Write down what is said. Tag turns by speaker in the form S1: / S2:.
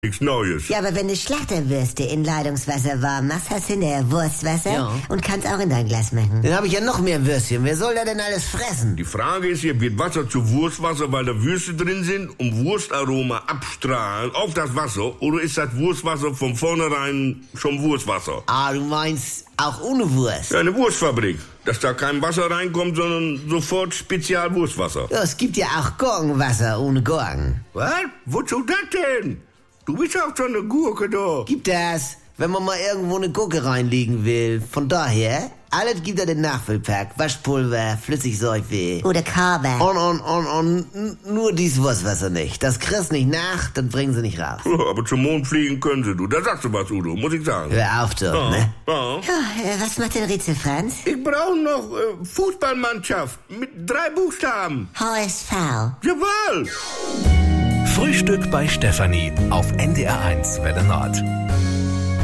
S1: nichts Neues.
S2: Ja, aber wenn du Schlachterwürste in Leitungswasser warm machst, hast du hinterher Wurstwasser
S3: Ja.
S2: und kannst auch in dein Glas machen.
S3: Dann habe ich ja noch mehr Würstchen. Wer soll da denn alles fressen?
S1: Die Frage ist, hier wird Wasser zu Wurstwasser, weil da Würste drin sind und Wurstaroma abstrahlen auf das Wasser, oder ist das Wurstwasser von vornherein schon Wurstwasser?
S3: Ah, du meinst auch ohne Wurst?
S1: Ja, eine Wurstfabrik, dass da kein Wasser reinkommt, sondern sofort Spezialwurstwasser.
S3: Ja, es gibt ja auch Gurkenwasser ohne Gurken.
S1: Was? Wozu das denn? Du bist auch schon eine Gurke da.
S3: Gibt das, wenn man mal irgendwo eine Gurke reinlegen will. Von daher, alles gibt da den Nachfüllpack. Waschpulver, Flüssigseife.
S2: Oder Körber.
S3: Und nur dies Wurstwasser nicht. Das kriegst nicht nach, das bringen sie nicht raus.
S1: Ja, aber zum Mond fliegen können sie, du. Da sagst du was, Udo, muss ich sagen.
S3: Hör auf doch, ne?
S1: Ja.
S2: Ja, was macht denn Rätsel, Franz?
S1: Ich brauche noch Fußballmannschaft mit 3 Buchstaben.
S2: HSV.
S1: Jawohl.
S4: Frühstück bei Stefanie auf NDR1 Welle Nord.